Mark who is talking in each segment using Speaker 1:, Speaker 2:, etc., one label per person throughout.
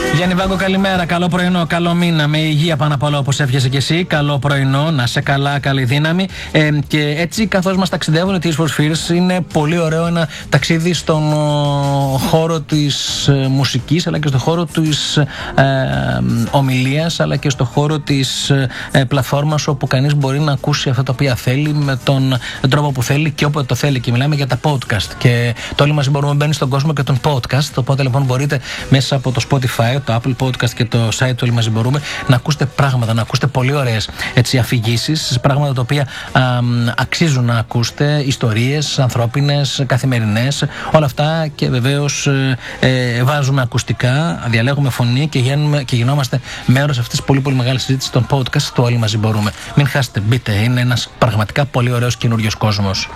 Speaker 1: Γιάννη Βάγκο, καλημέρα. Καλό πρωινό, καλό μήνα. Με υγεία πάνω απ' όλα, όπως έφυγες και εσύ. Καλό πρωινό, να σε καλά, καλή δύναμη. Και έτσι, καθώς μας ταξιδεύουν οι Tears for Fears, είναι πολύ ωραίο ένα ταξίδι στον χώρο της μουσικής, αλλά και στον χώρο της ομιλίας, αλλά και στον χώρο της πλατφόρμας όπου κανείς μπορεί να ακούσει αυτά τα οποία θέλει με τον τρόπο που θέλει και όποτε το θέλει. Και μιλάμε για τα podcast. Και το όλοι μαζί μπορούμε να μπαίνει στον κόσμο και τον podcast. Οπότε λοιπόν μπορείτε μέσα από το Spotify, το Apple Podcast και το site του Όλοι Μαζί Μπορούμε να ακούσετε πράγματα, να ακούσετε πολύ ωραίες αφηγήσεις, πράγματα τα οποία αξίζουν να ακούσετε, ιστορίες ανθρώπινες, καθημερινές, όλα αυτά, και βεβαίως βάζουμε ακουστικά, διαλέγουμε φωνή και γινόμαστε μέρος αυτής της πολύ πολύ μεγάλης συζήτησης των podcast του Όλοι Μαζί Μπορούμε. Μην χάσετε, μπείτε, είναι ένας πραγματικά πολύ ωραίος καινούριος κόσμος.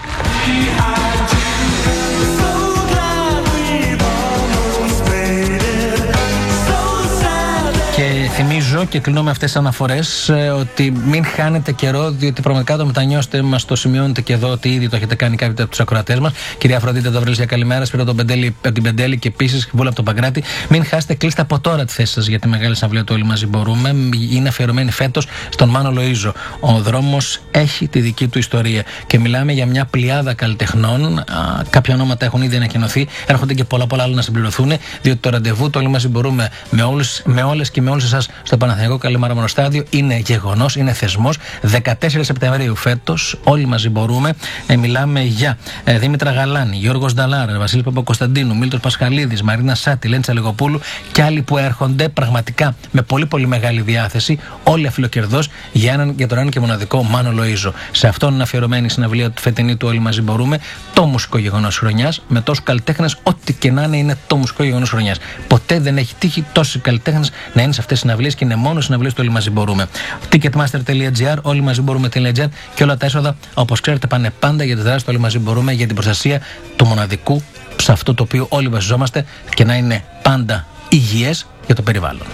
Speaker 1: Και θυμίζω και κλείνω με αυτές τις αναφορές ότι μην χάνετε καιρό, διότι πραγματικά το μετανιώσετε, μας το σημειώνετε και εδώ ότι ήδη το έχετε κάνει κάποιοι από τους ακροατές μας. Κυρία Αφροδίτη Δαυρέλης, καλημέρα. Σπύρο τον την Πεντέλη και επίσης Βούλα από τον Παγκράτη. Μην χάσετε, κλείστε από τώρα τη θέση σας για τη μεγάλη συναυλία του Όλοι Μαζί Μπορούμε. Είναι αφιερωμένη φέτος στον Μάνο Λοΐζο. Ο δρόμος έχει τη δική του ιστορία. Και μιλάμε για μια πλειάδα καλλιτεχνών. Κάποια ονόματα έχουν ήδη ανακοινωθεί. Έρχονται και πολλά άλλα να συμπληρωθούν, διότι το ραντεβού του Όλοι Μαζί Μπορούμε με όλες και με όλους εσάς στο Παναθηναϊκό Καλιμάρμαρο Στάδιο είναι γεγονός, είναι θεσμός. 14 Σεπτεμβρίου φέτος, Όλοι Μαζί Μπορούμε. Μιλάμε για Δήμητρα Γαλάνη, Γιώργος Νταλάρα, Βασίλη Παπακοσταντίνου, Μίλτος Πασχαλίδης, Μαρίνα Σάτη, Λέντσα Λεγοπούλου και άλλοι που έρχονται πραγματικά με πολύ πολύ μεγάλη διάθεση, όλοι αφιλοκερδός για τον ένα και μοναδικό Μάνο Λοΐζο. Σε αυτόν είναι αφιερωμένη η συναυλία του φετινή του Όλοι Μαζί Μπορούμε, το μουσικό γεγονός χρονιάς, με τόσους καλλιτέχνες, ό,τι και να είναι το μουσικό γεγονός χρονιάς. Ποτέ δεν έχει τύχει τόσοι καλλιτέχνες να είναι σε αυτές τις συναυλίες και είναι μόνο συναυλίες του Όλοι Μαζί Μπορούμε. Ticketmaster.gr, όλοιμαζιμπορούμε.gr και όλα τα έσοδα, όπως ξέρετε, πάνε πάντα για τις δράσεις του Όλοι Μαζί Μπορούμε, για την προστασία του μοναδικού, σε αυτό το οποίο όλοι βασιζόμαστε, και να είναι πάντα υγιές για το περιβάλλον.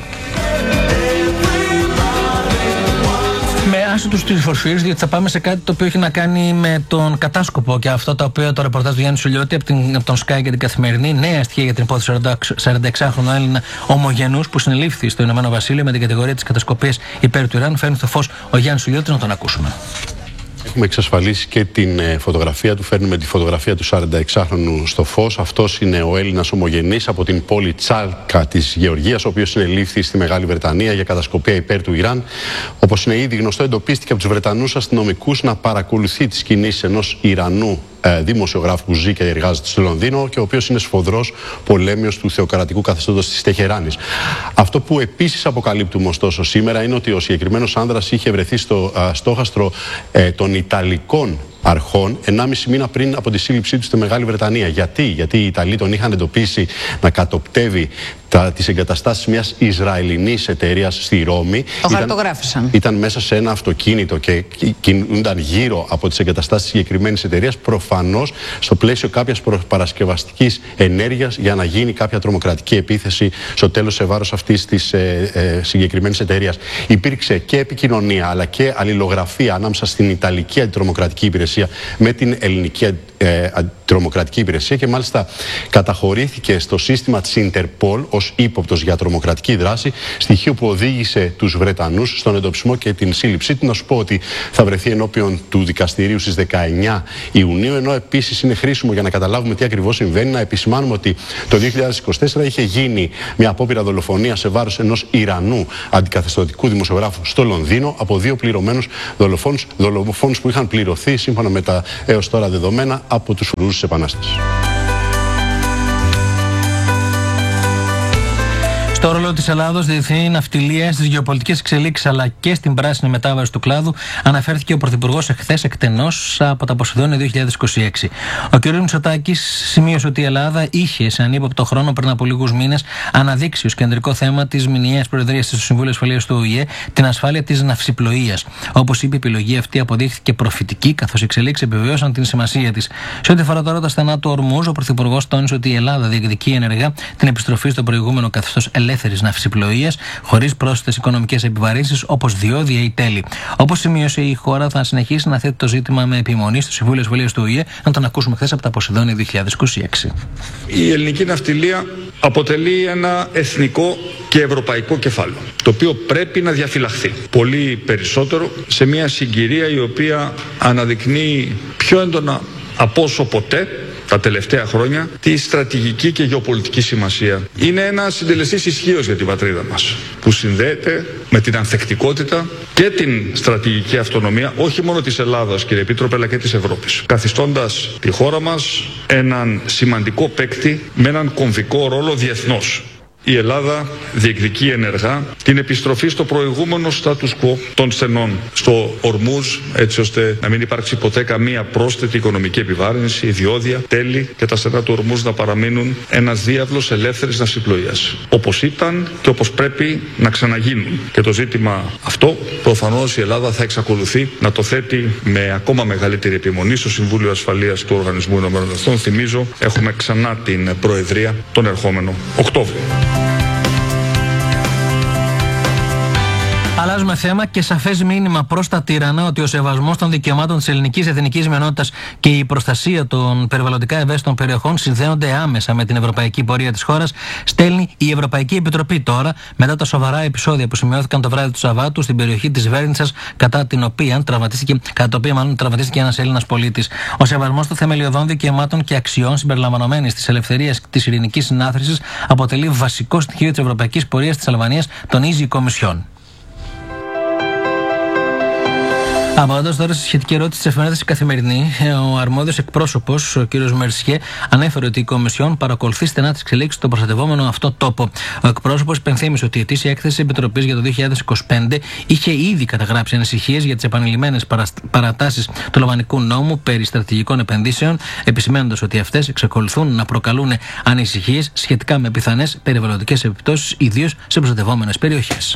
Speaker 1: Με άσου τους Tears for Fears, διότι θα πάμε σε κάτι το οποίο έχει να κάνει με τον κατάσκοπο και αυτό το οποίο το ρεπορτάζ του Γιάννη Σουλιώτη από τον Sky και την Καθημερινή. Νέα στοιχεία για την υπόθεση 46χρονου Έλληνα ομογενούς που συνελήφθη στο Ηνωμένο Βασίλειο με την κατηγορία της κατασκοπίας υπέρ του Ιράν. Φέρνει στο φως ο Γιάννης Σουλιώτης, να τον ακούσουμε.
Speaker 2: Έχουμε εξασφαλίσει και την φωτογραφία του. Φέρνουμε τη φωτογραφία του 46χρονου στο φως. Αυτός είναι ο Έλληνας ομογενής από την πόλη Τσάλκα της Γεωργίας, ο οποίος συνελήφθη στη Μεγάλη Βρετανία για κατασκοπία υπέρ του Ιράν. Όπως είναι ήδη γνωστό, εντοπίστηκε από τους Βρετανούς αστυνομικούς να παρακολουθεί τις κινήσεις ενός Ιρανού δημοσιογράφου που ζει και εργάζεται στο Λονδίνο και ο οποίος είναι σφοδρός πολέμιος του θεοκρατικού καθεστώτος της Τεχεράνης. Αυτό που επίσης αποκαλύπτουμε ωστόσο σήμερα είναι ότι ο συγκεκριμένος άνδρας είχε βρεθεί στο στόχαστρο των Ιταλικών αρχών 1,5 μήνα πριν από τη σύλληψή του στη Μεγάλη Βρετανία. Γιατί οι Ιταλοί τον είχαν εντοπίσει να κατοπτεύει τις εγκαταστάσεις μιας Ισραηλινής εταιρείας στη Ρώμη.
Speaker 3: Το χαρτογράφησαν.
Speaker 2: Ήταν μέσα σε ένα αυτοκίνητο και κινούνταν γύρω από τις εγκαταστάσεις της συγκεκριμένης εταιρείας, προφανώς στο πλαίσιο κάποιας προπαρασκευαστικής ενέργειας για να γίνει κάποια τρομοκρατική επίθεση στο τέλος σε βάρος αυτής της συγκεκριμένης εταιρείας. Υπήρξε και επικοινωνία αλλά και αλληλογραφία ανάμεσα στην Ιταλική Αντιτρομοκρατική Υπηρεσία με την Ελληνική Αντιτρομοκρατική Υπηρεσία και μάλιστα καταχωρήθηκε στο σύστημα της Interpol ως ύποπτος για τρομοκρατική δράση, στοιχείο που οδήγησε τους Βρετανούς στον εντοπισμό και την σύλληψή του. Να σου πω ότι θα βρεθεί ενώπιον του δικαστηρίου στις 19 Ιουνίου, ενώ επίσης είναι χρήσιμο για να καταλάβουμε τι ακριβώς συμβαίνει να επισημάνουμε ότι το 2024 είχε γίνει μια απόπειρα δολοφονία σε βάρος ενός Ιρανού αντικαθεστωτικού δημοσιογράφου στο Λονδίνο από δύο πληρωμένους δολοφόνους που είχαν πληρωθεί σύμφωνα με τα έως τώρα δεδομένα από τους φρουρούς της Επανάστασης.
Speaker 1: Στο ρόλο της Ελλάδος, διεθνή ναυτιλία, στις γεωπολιτικές εξελίξεις αλλά και στην πράσινη μετάβαση του κλάδου, αναφέρθηκε ο Πρωθυπουργός εχθές εκτενώς από τα Ποσειδόνια 2026. Ο κ. Μητσοτάκης σημείωσε ότι η Ελλάδα είχε σε ανύποπτο χρόνο πριν από λίγους μήνες αναδείξει ως κεντρικό θέμα της μηνιαίας προεδρίας στο Συμβούλιο Ασφαλείας του ΟΗΕ την ασφάλεια της ναυσιπλοείας. Όπως είπε, η επιλογή αυτή αποδείχθηκε προφητική, καθώς οι εξελίξεις επιβεβαίωσαν την σημασία της. Σε ό,τι αφορά τώρα τα στενά του Ορμούζ, ο Πρωθυπουργός τόνισε ότι η Ελλάδα διεκδικεί ενεργά την επιστροφή στο προηγούμενο καθεστώς ελεύθερης ναυσιπλοείας, χωρίς πρόσθετες οικονομικές επιβαρύνσεις όπως διόδια ή τέλη. Όπως σημείωσε, η χώρα θα συνεχίσει να θέτει το ζήτημα με επιμονή στο Συμβούλιο Ασφαλείας του ΟΗΕ, να τον ακούσουμε χθες από τα Ποσειδόνια 2026.
Speaker 4: Η ελληνική ναυτιλία αποτελεί ένα εθνικό
Speaker 3: και ευρωπαϊκό κεφάλαιο, το οποίο πρέπει να διαφυλαχθεί πολύ περισσότερο σε μια συγκυρία η οποία αναδεικνύει πιο έντονα από όσο ποτέ τα τελευταία χρόνια τη στρατηγική και γεωπολιτική σημασία. Είναι ένα συντελεστής ισχύος για την πατρίδα μας, που συνδέεται με την ανθεκτικότητα και την στρατηγική αυτονομία όχι μόνο της Ελλάδας, κύριε Επίτροπε, αλλά και της Ευρώπης, καθιστώντας τη χώρα μας έναν σημαντικό παίκτη με έναν κομβικό ρόλο διεθνώς. Η Ελλάδα διεκδικεί ενεργά την επιστροφή στο προηγούμενο status quo των στενών στο Ορμούζ, έτσι ώστε να μην υπάρξει ποτέ καμία πρόσθετη οικονομική επιβάρυνση, ιδιώδια, τέλη και τα στενά του Ορμούζ να παραμείνουν ένας διάβλος ελεύθερης ναυσιπλοείας. Όπως ήταν και όπως πρέπει να ξαναγίνουν. Και το ζήτημα αυτό προφανώς η Ελλάδα θα εξακολουθεί να το θέτει με ακόμα μεγαλύτερη επιμονή στο Συμβούλιο Ασφαλείας του Οργανισμού Ηνωμένων Εθνών. Θυμίζω, έχουμε ξανά την Προεδρία τον ερχόμενο Οκτώβριο.
Speaker 1: Αλλάζουμε θέμα και σαφές μήνυμα προς τα τύρανα ότι ο σεβασμός των δικαιωμάτων της ελληνικής εθνικής μειονότητας και η προστασία των περιβαλλοντικά ευαίσθητων περιοχών συνδέονται άμεσα με την ευρωπαϊκή πορεία της χώρας, στέλνει η Ευρωπαϊκή Επιτροπή τώρα, μετά τα σοβαρά επεισόδια που σημειώθηκαν το βράδυ του Σαββάτου στην περιοχή της Βέρνητσας, κατά το οποίο τραυματίστηκε ένας Έλληνας πολίτης. Ο σεβασμός των θεμελιωδών δικαιωμάτων και αξιών συμπεριλαμβανομένης της ελευθερίας της ειρηνικής συνάθρησης αποτελεί βασικό στοιχείο της ευρωπαϊκής πορείας της Αλβανίας, τονίζει η Κομισιόν. Απαντώντας τώρα στη σχετική ερώτηση της εφημερίδας Καθημερινή, ο αρμόδιος εκπρόσωπος, ο κ. Μερσιέ, ανέφερε ότι η Κομισιόν παρακολουθεί στενά τις εξελίξεις στον προστατευόμενο αυτό τόπο. Ο εκπρόσωπος υπενθύμησε ότι η ετήσια έκθεση της Επιτροπής για το 2025 είχε ήδη καταγράψει ανησυχίες για τις επανειλημμένες παρατάσεις του Αλβανικού νόμου περί στρατηγικών επενδύσεων, επισημαίνοντας ότι αυτές εξακολουθούν να προκαλούν ανησυχίες σχετικά με πιθανές περιβαλλοντικές επιπτώσεις, ιδίως σε προστατευόμενες περιοχές.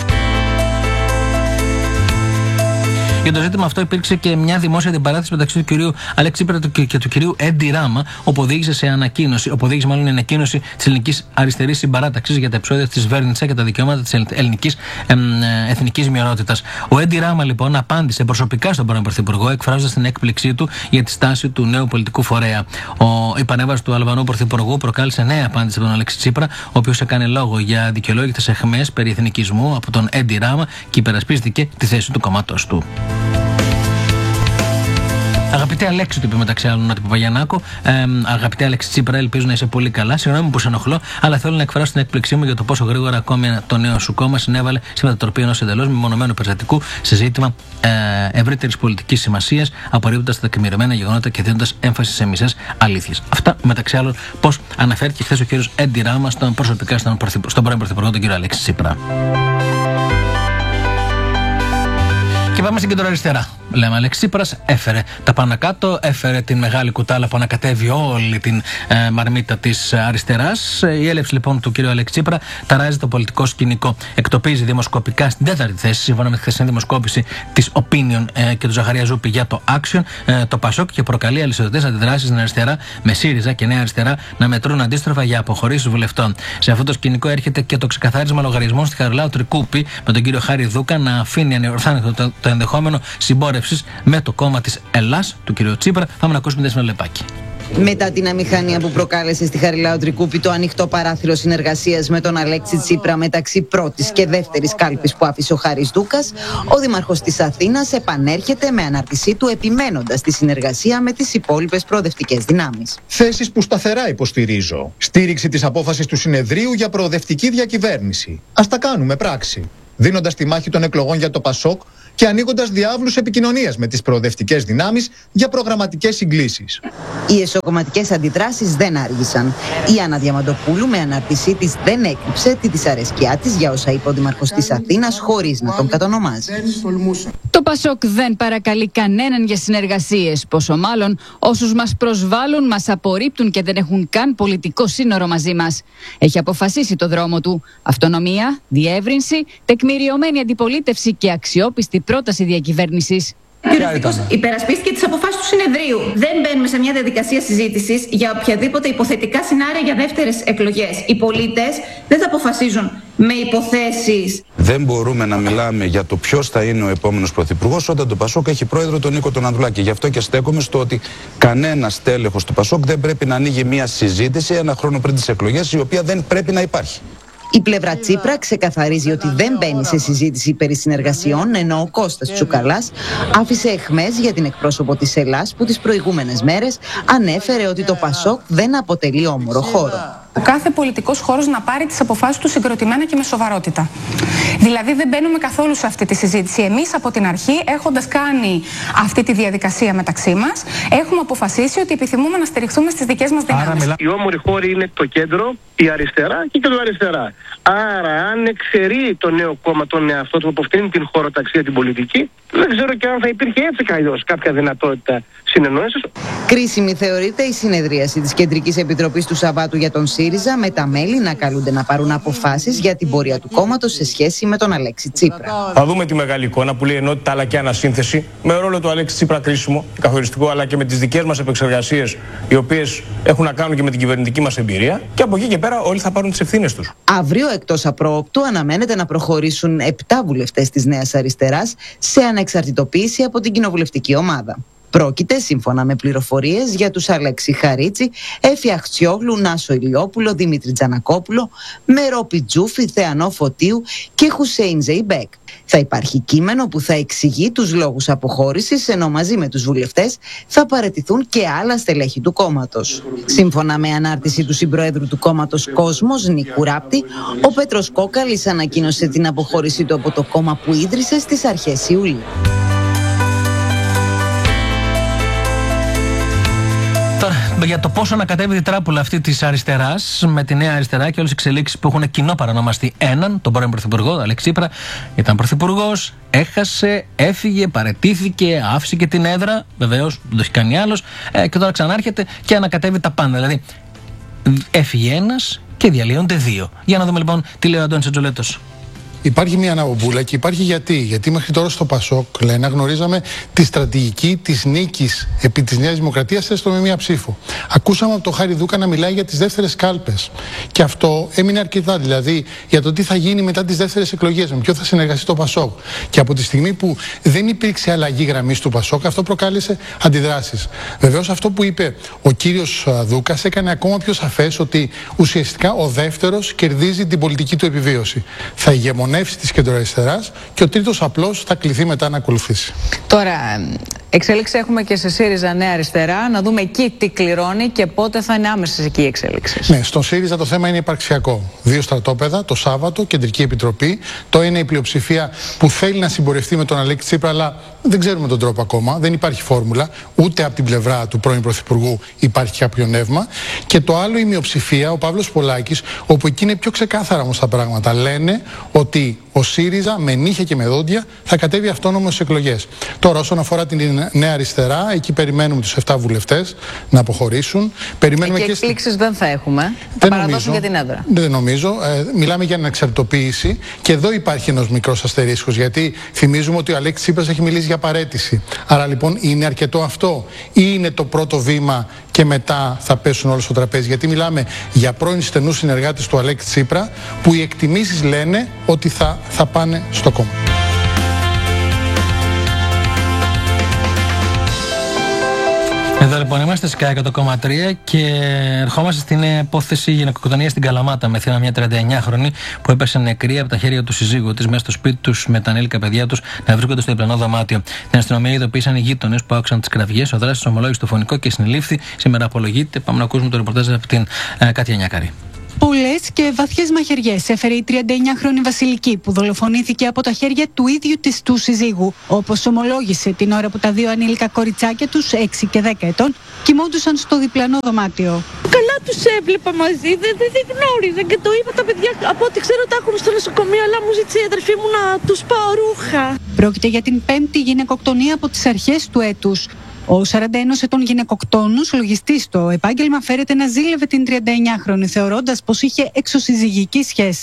Speaker 1: Για το ζήτημα αυτό υπήρξε και μια δημόσια αντιπαράθεση μεταξύ του κυρίου Αλέξη Τσίπρα και του κυρίου Έντι Ράμα, όπου οδήγησε η ανακοίνωση της ελληνικής αριστερής συμπαράταξης για τα επεισόδια της Βέρνητσα και τα δικαιώματα της ελληνικής εθνικής μειονότητας. Ο Έντι Ράμα, λοιπόν, απάντησε προσωπικά στον πρώην Πρωθυπουργό, εκφράζοντας την έκπληξή του για τη στάση του νέου πολιτικού φορέα. Η πανέβαση του Αλβανού Πρωθυπουργού προκάλεσε νέα απάντηση από τον Αλέξη Τσίπρα, ο οποίος έκανε λόγο για δικαιολόγητες αιχμές περί εθνικισμού από τον Έντι Ράμα και υπερασπίστηκε τη θέση του κόμματος του. Αγαπητέ Αλέξη, του είπε μεταξύ άλλων ο Παπαγιαννάκο, αγαπητέ Αλέξη Τσίπρα, ελπίζω να είσαι πολύ καλά. Συγγνώμη που σε ενοχλώ, αλλά θέλω να εκφράσω την έκπληξή μου για το πόσο γρήγορα ακόμη το νέο σου κόμμα συνέβαλε στη μετατροπή ενός εντελώς μεμονωμένου περιστατικού σε ζήτημα ευρύτερης πολιτικής σημασίας, απορρίπτοντας τα τεκμηριωμένα γεγονότα και δίνοντας έμφαση σε μισές αλήθειες. Αυτά μεταξύ άλλων, πώς αναφέρθηκε χθες ο κύριος Έντι Ράμα προσωπικά στον πρώην Πρωθυπουργό, τον κύριο Αλέξη Τσίπρα. Και πάμε στην κεντροαριστερά. Λέμε, Αλέξη Τσίπρας έφερε τα πάνω κάτω, έφερε την μεγάλη κουτάλα που ανακατεύει όλη την μαρμίτα της αριστεράς. Η έλευση λοιπόν του κ. Αλέξη Τσίπρα ταράζει το πολιτικό σκηνικό. Εκτοπίζει δημοσκοπικά στην 4η θέση, σύμφωνα με τη χθεσινή δημοσκόπηση της Opinion και του Ζαχαρία Ζούπη για το Action, το Πασόκ, και προκαλεί αλυσιδωτές αντιδράσεις στην αριστερά, με ΣΥΡΙΖΑ και Νέα Αριστερά να μετρούν αντίστροφα για αποχωρήσεις βουλευτών. Σε αυτό το σκηνικό έρχεται και το ξεκαθάρισμα λογαριασμών στη Χαριλάου Τρικούπη, με τον κύριο Χάρη Δούκα να αφήνει ανεορθάνευτο το ενδεχόμενο συμπόρευση με το κόμμα της Ελλάς του κ. Τσίπρα. Θα να ακούσουμε ένα λεπτάκι.
Speaker 4: Μετά την αμηχανία που προκάλεσε στη Χαριλάου Τρικούπη το ανοιχτό παράθυρο συνεργασίας με τον Αλέξη Τσίπρα μεταξύ πρώτης και δεύτερης κάλπης που άφησε ο Χάρης Δούκας, ο Δήμαρχος της Αθήνας επανέρχεται με ανάρτησή του, επιμένοντας τη συνεργασία με τις υπόλοιπες προοδευτικές δυνάμεις.
Speaker 5: Θέσεις που σταθερά υποστηρίζω. Στήριξη της απόφασης του Συνεδρίου για προοδευτική διακυβέρνηση. Ας τα κάνουμε πράξη. Δίνοντας τη μάχη των εκλογών για το Πασόκ και ανοίγοντας διάβλους επικοινωνίας με τις προοδευτικές δυνάμεις για προγραμματικές συγκλήσεις.
Speaker 4: Οι εσωκομματικές αντιδράσεις δεν άργησαν. Η Άννα Διαμαντοπούλου με ανάρτησή της δεν έκρυψε τη δυσαρέσκειά της για όσα είπε ο Δήμαρχος της Αθήνας, χωρίς να τον κατονομάζει.
Speaker 6: Το Πασόκ δεν παρακαλεί κανέναν για συνεργασίες, πόσο μάλλον όσους μας προσβάλλουν, μας απορρίπτουν και δεν έχουν καν πολιτικό σύνορο μαζί μας. Έχει αποφασίσει το δρόμο του. Αυτονομία, διεύρυνση, τεκμηριωμένη αντιπολίτευση και αξιόπιστη πρόταση διακυβέρνησης.
Speaker 7: Κυριολεκτικώς υπερασπίστηκε τις αποφάσεις του Συνεδρίου. Δεν μπαίνουμε σε μια διαδικασία συζήτησης για οποιαδήποτε υποθετικά σενάρια για δεύτερες εκλογές. Οι πολίτες δεν θα αποφασίζουν με υποθέσεις.
Speaker 8: Δεν μπορούμε να μιλάμε για το ποιος θα είναι ο επόμενος πρωθυπουργός όταν το Πασόκ έχει πρόεδρο τον Νίκο τον Ανδρουλάκη. Γι' αυτό και στέκομαι στο ότι κανένας τέλεχος του Πασόκ δεν πρέπει να ανοίγει μια συζήτηση ένα χρόνο πριν τις εκλογές, η οποία δεν πρέπει να υπάρχει.
Speaker 4: Η πλευρά Τσίπρα ξεκαθαρίζει ότι δεν μπαίνει σε συζήτηση περί συνεργασιών, ενώ ο Κώστας Τσουκαλάς άφησε αιχμές για την εκπρόσωπο της Ελλάς που τις προηγούμενες μέρες ανέφερε ότι το ΠΑΣΟΚ δεν αποτελεί όμορο χώρο.
Speaker 9: Ο κάθε πολιτικός χώρος να πάρει τις αποφάσεις του συγκροτημένα και με σοβαρότητα. Δηλαδή δεν μπαίνουμε καθόλου σε αυτή τη συζήτηση. Εμείς από την αρχή, έχοντας κάνει αυτή τη διαδικασία μεταξύ μας, έχουμε αποφασίσει ότι επιθυμούμε να στηριχθούμε στις δικές μας δυνάμεις.
Speaker 10: Οι όμοροι χώροι είναι το κέντρο, η αριστερά και η κεντροαριστερά. Άρα, αν εξαιρεί το νέο κόμμα τον εαυτό του από αυτήν την χωροταξία την πολιτική, δεν ξέρω και αν θα υπήρχε έτσι καλλιώς κάποια δυνατότητα συνεννόησης.
Speaker 4: Κρίσιμη θεωρείται η συνεδρίαση της Κεντρικής Επιτροπής του Σαββάτου για τον ΣΥΡΙΖΑ, με τα μέλη να καλούνται να πάρουν αποφάσεις για την πορεία του κόμματος σε σχέση με τον Αλέξη Τσίπρα.
Speaker 11: Θα δούμε τη μεγάλη εικόνα που λέει ενότητα αλλά και ανασύνθεση, με ρόλο του Αλέξη Τσίπρα κρίσιμο, καθοριστικό, αλλά και με τις δικές μας επεξεργασίες, οι οποίες έχουν να κάνουν και με την κυβερνητική μας εμπειρία. Και από εκεί και πέρα όλοι θα πάρουν τις ευθύνες τους.
Speaker 4: Αύριο, εκτός απρόοπτου, αναμένεται να προχωρήσουν 7 βουλευτές της Νέας Αριστεράς σε ανεξαρτητοποίηση από την κοινοβουλευτική ομάδα. Πρόκειται, σύμφωνα με πληροφορίες, για τους Αλέξη Χαρίτση, Έφη Αχτσιόγλου, Νάσο Ηλιόπουλο, Δημήτρη Τζανακόπουλο, Μερό Πιτζούφη, Θεανό Φωτίου και Χουσέιν Ζεϊμπέκ. Θα υπάρχει κείμενο που θα εξηγεί τους λόγους αποχώρησης, ενώ μαζί με τους βουλευτές θα παραιτηθούν και άλλα στελέχη του κόμματος. Σύμφωνα με ανάρτηση του συμπροέδρου του κόμματος Κόσμος, Νίκου Ράπτη, ο Πέτρος Κόκαλης ανακοίνωσε την αποχώρησή του από το κόμμα που ίδρυσε στις αρχές Ιουλίου.
Speaker 1: Για το πόσο ανακατεύει η τράπουλα αυτή της αριστεράς με τη Νέα Αριστερά και όλες τις εξελίξεις που έχουν κοινό παρανομαστή έναν, τον πρώην Πρωθυπουργό, Αλέξη Τσίπρα, ήταν πρωθυπουργός, έχασε, έφυγε, παραιτήθηκε, άφησε και την έδρα, βεβαίως δεν το έχει κάνει άλλος, και τώρα ξανάρχεται και ανακατεύει τα πάντα. Δηλαδή, έφυγε ένας και διαλύονται δύο. Για να δούμε λοιπόν τι λέει ο Αντώνης Ατζολέτος.
Speaker 12: Υπάρχει μια αναπομπούλα και υπάρχει γιατί μέχρι τώρα στο ΠΑΣΟΚ, λένε, γνωρίζαμε τη στρατηγική της νίκης επί της Νέας Δημοκρατίας έστω με μία ψήφο. Ακούσαμε από τον Χάρη Δούκα να μιλάει για τις δεύτερες κάλπες. Και αυτό έμεινε αρκετά, δηλαδή για το τι θα γίνει μετά τις δεύτερες εκλογές, με ποιο θα συνεργαστεί το ΠΑΣΟΚ. Και από τη στιγμή που δεν υπήρξε αλλαγή γραμμής του ΠΑΣΟΚ, αυτό προκάλεσε αντιδράσεις. Βεβαίως, αυτό που είπε ο κύριος Δούκας έκανε ακόμα πιο σαφές ότι ουσιαστικά ο δεύτερος κερδίζει την πολιτική του επιβίωση. Θα ηγεμονεύσει της κεντροαριστεράς και ο τρίτος απλώς θα κληθεί μετά να ακολουθήσει.
Speaker 13: Τώρα, εξέλιξη έχουμε και σε ΣΥΡΙΖΑ Νέα Αριστερά. Να δούμε εκεί τι κληρώνει και πότε θα είναι άμεσες εκεί οι εξέλιξεις.
Speaker 12: Ναι, στον ΣΥΡΙΖΑ το θέμα είναι υπαρξιακό. 2 στρατόπεδα, το Σάββατο, Κεντρική Επιτροπή. Το ένα η πλειοψηφία που θέλει να συμπορευτεί με τον Αλέξη Τσίπρα, αλλά δεν ξέρουμε τον τρόπο ακόμα. Δεν υπάρχει φόρμουλα. Ούτε από την πλευρά του πρώην Πρωθυπουργού υπάρχει κάποιο νεύμα. Και το άλλο η μειοψηφία, ο Παύλος Πολάκης, όπου εκεί είναι πιο ξεκάθαρα όμως τα πράγματα. Λένε ότι ο ΣΥΡΙΖΑ με νύχια και με δόντια θα κατέβει αυτόνομο στις εκλογές. Τώρα, όσον αφορά την Νέα Αριστερά, εκεί περιμένουμε τους 7 βουλευτές να αποχωρήσουν. Περιμένουμε
Speaker 13: και εκπλήξεις δεν θα έχουμε.
Speaker 12: Θα
Speaker 13: παραδώσουν για την έδρα.
Speaker 12: Δεν νομίζω. Μιλάμε για ανεξαρτητοποίηση. Και εδώ υπάρχει ένας μικρός αστερίσκος. Γιατί θυμίζουμε ότι ο Αλέξης Τσίπρας έχει μιλήσει για παραίτηση. Άρα λοιπόν είναι αρκετό αυτό, ή είναι το πρώτο βήμα και μετά θα πέσουν όλοι στο τραπέζι? Γιατί μιλάμε για πρώην στενούς συνεργάτες του Αλέξη Τσίπρα, που οι εκτιμήσεις λένε ότι θα πάνε στο κόμμα.
Speaker 1: Εδώ λοιπόν είμαστε στη ΣΚΑ 100,3 και ερχόμαστε στην υπόθεση γυναικοκτονίας στην Καλαμάτα με θύμα μια 39χρονη που έπεσε νεκρή από τα χέρια του συζύγου της μέσα στο σπίτι τους με τα ανήλικα παιδιά τους να βρίσκονται στο διπλανό δωμάτιο. Την αστυνομία ειδοποίησαν οι γείτονες που άκουσαν τις κραυγές. Ο δράστης ομολόγησε το φωνικό και συνελήφθη. Σήμερα απολογείται. Πάμε να ακούσουμε το ρεπορτάζ από την Κάτια Νιάκαρη.
Speaker 14: Πολλές και βαθιές μαχαιριές έφερε η 39χρονη Βασιλική που δολοφονήθηκε από τα χέρια του ίδιου της του συζύγου, όπως ομολόγησε την ώρα που τα 2 ανήλικα κοριτσάκια τους, 6 και 10 ετών, κοιμόντουσαν στο διπλανό δωμάτιο.
Speaker 15: Καλά τους έβλεπα μαζί, δεν γνώριζαν και το είπα τα παιδιά, από ό,τι ξέρω τα έχουν στο νοσοκομείο, αλλά μου ζήτησε η αδερφή μου να τους πάω ρούχα.
Speaker 14: Πρόκειται για την 5η γυναικοκτονία από τις αρχές του έτους. Ο 41 ετών γυναικοκτόνος, λογιστής στο επάγγελμα, φέρεται να ζήλευε την 39χρονη, θεωρώντας πως είχε εξωσυζυγική σχέση.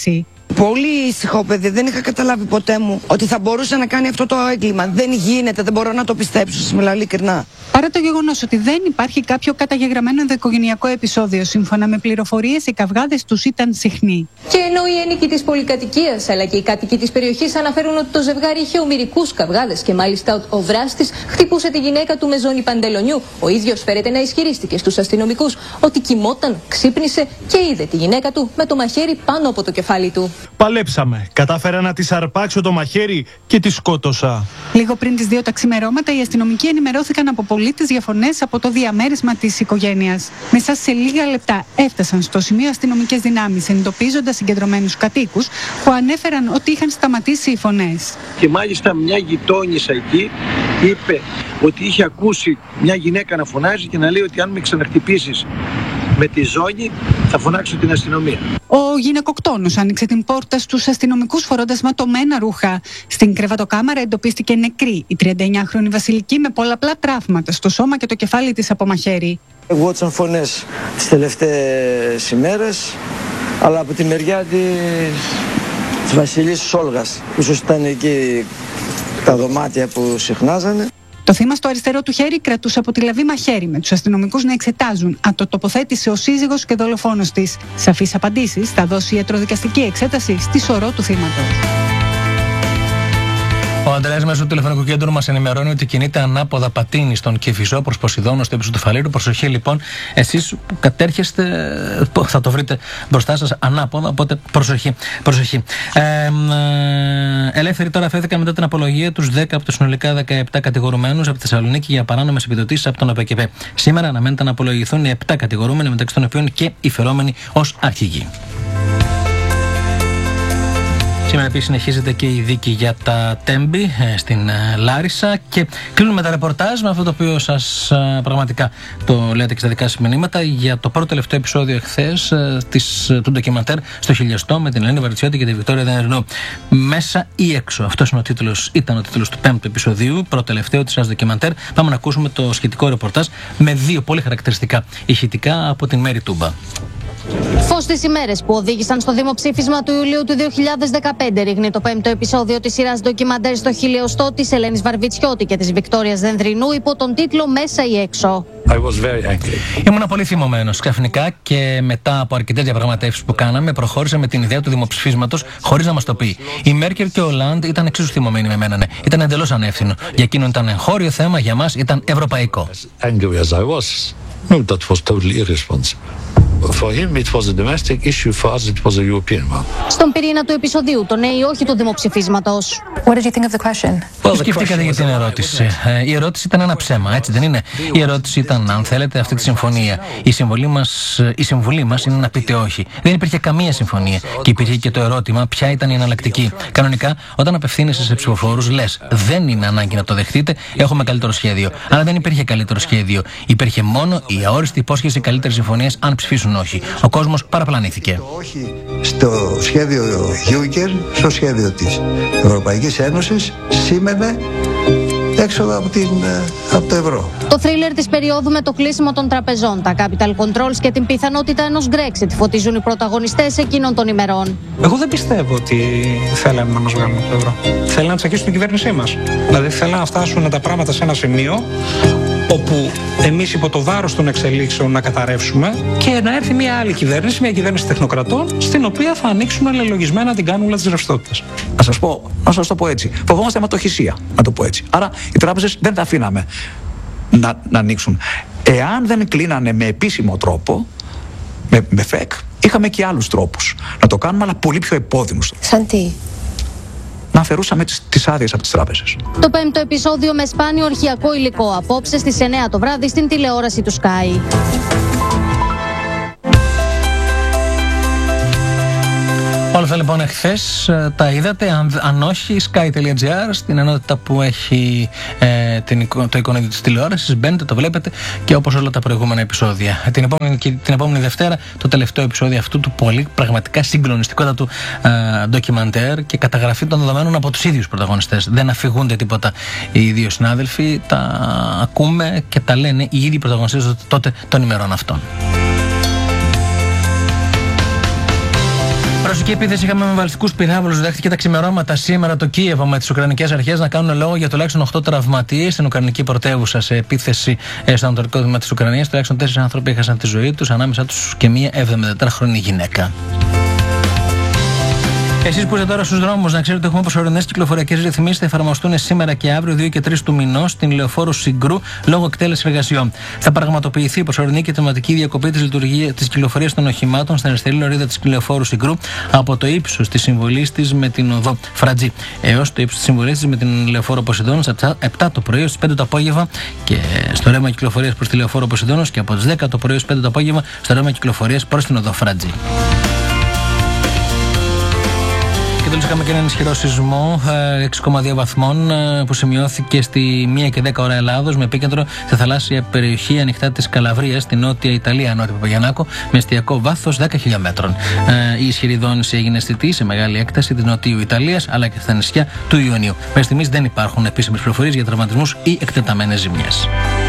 Speaker 16: Πολύ ήσυχο παιδί, δεν είχα καταλάβει ποτέ μου ότι θα μπορούσε να κάνει αυτό το έγκλημα. Δεν γίνεται, δεν μπορώ να το πιστέψω, σας μιλάω ειλικρινά.
Speaker 14: Παρά το γεγονός ότι δεν υπάρχει κάποιο καταγεγραμμένο ενδοοικογενειακό επεισόδιο, σύμφωνα με πληροφορίες, οι καυγάδες τους ήταν συχνοί.
Speaker 17: Και ενώ οι ένοικοι της πολυκατοικίας αλλά και οι κάτοικοι της περιοχής αναφέρουν ότι το ζευγάρι είχε ομηρικούς καυγάδες και μάλιστα ο δράστης χτυπούσε τη γυναίκα του με ζώνη παντελονιού, ο ίδιος φέρεται να ισχυρίστηκε στους αστυνομικούς ότι κοιμόταν, ξύπνησε και είδε τη γυναίκα του με το μαχαίρι πάνω από το κεφάλι του.
Speaker 18: Παλέψαμε. Κατάφερα να της αρπάξω το μαχαίρι και τη σκότωσα.
Speaker 14: Λίγο πριν τις 2 τα ξημερώματα, οι αστυνομικοί ενημερώθηκαν από πολίτες για φωνές από το διαμέρισμα της οικογένειας. Μέσα σε λίγα λεπτά έφτασαν στο σημείο αστυνομικές δυνάμεις, εντοπίζοντας συγκεντρωμένους κατοίκους που ανέφεραν ότι είχαν σταματήσει οι φωνές.
Speaker 19: Και μάλιστα μια γειτόνισσα εκεί είπε ότι είχε ακούσει μια γυναίκα να φωνάζει και να λέει ότι αν με ξαναχτυπήσεις με τη ζώνη θα φωνάξω την αστυνομία.
Speaker 14: Ο γυναικοκτόνος άνοιξε την πόρτα στους αστυνομικούς φορώντας ματωμένα ρούχα. Στην κρεβατοκάμαρα εντοπίστηκε νεκρή η 39χρονη Βασιλική με πολλαπλά τραύματα στο σώμα και το κεφάλι της από μαχαίρι.
Speaker 20: Ακούσαν φωνές τις τελευταίες ημέρες, αλλά από τη μεριά της Βασιλής Όλγας. Ίσως ήταν εκεί τα δωμάτια που συχνάζανε.
Speaker 14: Το θύμα στο αριστερό του χέρι κρατούσε από τη λαβή μαχαίρι, με τους αστυνομικούς να εξετάζουν αν το τοποθέτησε ο σύζυγος και δολοφόνος της. Σαφείς απαντήσεις θα δώσει η ιατροδικαστική εξέταση στη σωρό του θύματος.
Speaker 1: Ο Αντρέας μέσω του τηλεφωνικού κέντρου μας ενημερώνει ότι κινείται ανάποδα πατίνη στον Κηφισό προς Ποσειδόνο στο ύψος του Φαλήρου. Προσοχή λοιπόν, εσείς που κατέρχεστε θα το βρείτε μπροστά σας ανάποδα, οπότε προσοχή. Ελεύθεροι τώρα αφέθηκαν μετά την απολογία τους 10 από τους συνολικά 17 κατηγορουμένους από τη Θεσσαλονίκη για παράνομες επιδοτήσεις από τον ΟΠΕΚΕΠΕ. Σήμερα αναμένεται να απολογηθούν οι 7 κατηγορούμενοι, μεταξύ των οποίων και οι φερόμενοι ως αρχηγοί. Σήμερα επίσης συνεχίζεται και η δίκη για τα Τέμπη στην Λάρισα και κλείνουμε τα ρεπορτάζ με αυτό το οποίο σας πραγματικά το λέτε και στα δικά σας μηνύματα για το πρώτο τελευταίο επεισόδιο εχθές του ντοκιμαντέρ στο Χιλιοστό με την Ελένη Βαρτσιώτη και τη Βικτόρια Δενερνού. Μέσα ή έξω. Αυτός ήταν ο τίτλος του 5ου επεισοδίου, πρώτο τελευταίο της ντοκιμαντέρ. Πάμε να ακούσουμε το σχετικό ρεπορτάζ με 2 πολύ χαρακτηριστικά ηχητικά από την Μέρη Τούμπα.
Speaker 21: Φως στις ημέρες που οδήγησαν στο δημοψήφισμα του Ιουλίου του 2015 ρίχνει το 5ο επεισόδιο της σειράς ντοκιμαντέρ στο Χιλιοστό της Ελένης Βαρβιτσιώτη και της Βικτόριας Δενδρινού υπό τον τίτλο Μέσα ή έξω.
Speaker 1: Ήμουν πολύ θυμωμένος. Ξαφνικά και μετά από αρκετές διαπραγματεύσεις που κάναμε, προχώρησα με την ιδέα του δημοψηφίσματος χωρίς να μας το πει. Η Μέρκελ και ο Ολάντ ήταν εξίσου θυμωμένοι με μένα. Ναι. Ήταν εντελώς ανεύθυνο. Για εκείνον ήταν εγχώριο θέμα, για μας ήταν ευρωπαϊκό.
Speaker 22: For him it was a domestic issue, for us it was a European one.
Speaker 21: Στον πυρήνα του επεισοδίου, το ναι ή όχι του δημοψηφίσματος.
Speaker 17: What did you think of the question?
Speaker 1: Τι σκεφτήκατε για την ερώτηση? Η ερώτηση ήταν ένα ψέμα, έτσι δεν είναι? Η ερώτηση ήταν αν θέλετε αυτή τη συμφωνία. Η συμβουλή μας είναι να πείτε όχι. Δεν υπήρχε καμία συμφωνία. Και υπήρχε και το ερώτημα ποια ήταν η εναλλακτική. Κανονικά, όταν απευθύνεσαι σε ψηφοφόρους, λες δεν είναι ανάγκη να το δεχτείτε, έχουμε καλύτερο σχέδιο. Αλλά δεν υπήρχε καλύτερο σχέδιο. Υπήρχε μόνο η αόριστη υπόσχεση καλύτερης συμφωνίας αν ψηφίσουν όχι. Ο κόσμος παραπλανήθηκε.
Speaker 23: Όχι στο σχέδιο Juncker, στο σχέδιο της Ευρωπαϊκής Ένωσης, σήμαινε έξοδο από το ευρώ.
Speaker 21: Το θρίλερ της περίοδου με το κλείσιμο των τραπεζών, τα capital controls και την πιθανότητα ενός Brexit φωτίζουν οι πρωταγωνιστές εκείνων των ημερών.
Speaker 24: Εγώ δεν πιστεύω ότι θέλανε να μας βγάλουν από το ευρώ. Θέλανε να τσακίσουν την κυβέρνησή μας. Δηλαδή θέλανε να φτάσουν τα πράγματα σε ένα σημείο όπου εμείς υπό το βάρος των εξελίξεων να καταρρεύσουμε και να έρθει μια άλλη κυβέρνηση, μια κυβέρνηση τεχνοκρατών, στην οποία θα ανοίξουν αλληλογισμένα την κάνουλα της ρευστότητας.
Speaker 25: Να σας το πω έτσι. Φοβόμαστε αιματοχυσία, να το πω έτσι. Άρα οι τράπεζες δεν τα αφήναμε να ανοίξουν. Εάν δεν κλείνανε με επίσημο τρόπο, με ΦΕΚ, είχαμε και άλλους τρόπους να το κάνουμε, αλλά πολύ πιο επώδυνους.
Speaker 21: Σαν τι?
Speaker 25: Να αφαιρούσαμε τις άδειες από τις τράπεζες.
Speaker 21: Το 5ο επεισόδιο με σπάνιο ορχιακό υλικό απόψε στις 9 το βράδυ στην τηλεόραση του Sky.
Speaker 1: Όλα αυτά λοιπόν εχθές τα είδατε, αν όχι sky.gr, στην ενότητα που έχει το εικονίδιο της τηλεόρασης, μπαίνετε, το βλέπετε και όπως όλα τα προηγούμενα επεισόδια. Την επόμενη Δευτέρα το τελευταίο επεισόδιο αυτού του πολύ πραγματικά συγκλονιστικότατου ντοκιμαντέρ και καταγραφή των δεδομένων από τους ίδιους πρωταγωνιστές. Δεν αφηγούνται τίποτα οι δύο συνάδελφοι, τα ακούμε και τα λένε οι ίδιοι πρωταγωνιστές τότε των ημερών αυτών. Ρωσική επίθεση είχαμε με βαλιστικούς πυράβλους. Δέχτηκε τα ξημερώματα σήμερα το Κίεβο με τις Ουκρανικές αρχές να κάνουν λόγο για τουλάχιστον 8 τραυματίες στην Ουκρανική πρωτεύουσα σε επίθεση στο ανατολικό τμήμα της Ουκρανίας. Τουλάχιστον 4 άνθρωποι έχασαν τη ζωή τους, ανάμεσά τους και μία 74χρονη γυναίκα. Εσείς που είστε τώρα στους δρόμους, να ξέρετε ότι έχουμε προσωρινές κυκλοφοριακές ρυθμίσεις. Θα εφαρμοστούν σήμερα και αύριο 2 και 3 του μηνός στην Λεωφόρου Συγκρού λόγω εκτέλεσης εργασιών. Θα πραγματοποιηθεί η προσωρινή και θεματική διακοπή της κυκλοφορίας των οχημάτων στην αριστερή λωρίδα της Λεωφόρου Συγκρού από το ύψος της συμβολής της με την οδό Φρατζή έως το ύψος της συμβολής της με την Λεωφόρο Ποσειδώνος από τις 7 το πρωί ως τις 5 το απόγευμα και στο ρεύμα κυκλοφορίας προς τη Λεωφόρο Ποσειδώνος και από τις 10 το πρωί ως 5 το απόγευμα στο ρεύμα κυκλοφορίας προς την οδό Φρατζή. Και τέλος είχαμε και έναν ισχυρό σεισμό 6,2 βαθμών που σημειώθηκε στη 1 και 10 ώρα Ελλάδος με επίκεντρο στη θαλάσσια περιοχή ανοιχτά της Καλαβρίας στη νότια Ιταλία, νότια Παπαγιαννάκο, με εστιακό βάθος 10 χιλιόμετρων. Η ισχυρή δόνηση έγινε αισθητή σε μεγάλη έκταση της νοτιού Ιταλίας αλλά και στα νησιά του Ιωνίου. Μέχρι στιγμής δεν υπάρχουν επίσημες πληροφορίες για τραυματισμούς ή εκτεταμένες ζημιές.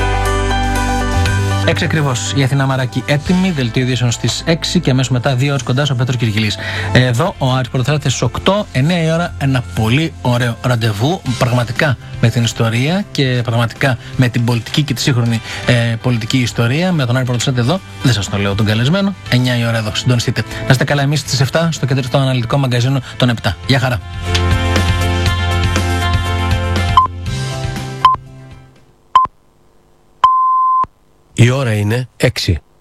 Speaker 1: 6 ακριβώς. Η Αθηνά Μαράκη έτοιμη, δελτίο ειδήσεων στις 6 και αμέσως μετά 2 ώρες κοντά στο Πέτρο Κυργιλής. Εδώ ο Άρης Πρωτοθράτη στις 8, 9 η ώρα, ένα πολύ ωραίο ραντεβού, πραγματικά με την ιστορία και πραγματικά με την πολιτική και τη σύγχρονη πολιτική ιστορία. Με τον Άρη Πρωτοθράτη εδώ, δεν σας το λέω τον καλεσμένο, 9 η ώρα εδώ, συντονιστείτε. Να είστε καλά εμείς στις 7 στο κεντρικό στο αναλυτικό μαγκαζίνο των 7. Γεια χαρά.
Speaker 2: Η ώρα είναι 6.